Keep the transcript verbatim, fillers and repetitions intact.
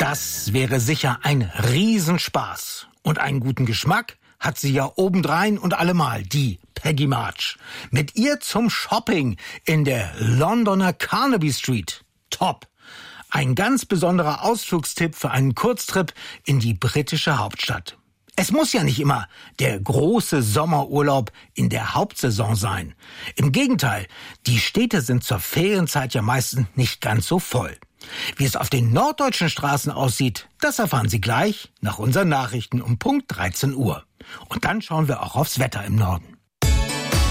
Das wäre sicher ein Riesenspaß. Und einen guten Geschmack hat sie ja obendrein und allemal, die Peggy March. Mit ihr zum Shopping in der Londoner Carnaby Street. Top. Ein ganz besonderer Ausflugstipp für einen Kurztrip in die britische Hauptstadt. Es muss ja nicht immer der große Sommerurlaub in der Hauptsaison sein. Im Gegenteil, die Städte sind zur Ferienzeit ja meistens nicht ganz so voll. Wie es auf den norddeutschen Straßen aussieht, das erfahren Sie gleich nach unseren Nachrichten um Punkt dreizehn Uhr. Und dann schauen wir auch aufs Wetter im Norden.